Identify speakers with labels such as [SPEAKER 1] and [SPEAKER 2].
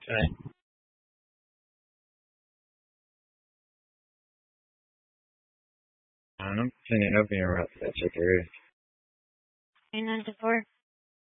[SPEAKER 1] Right. I don't think I'll be around that.
[SPEAKER 2] 994.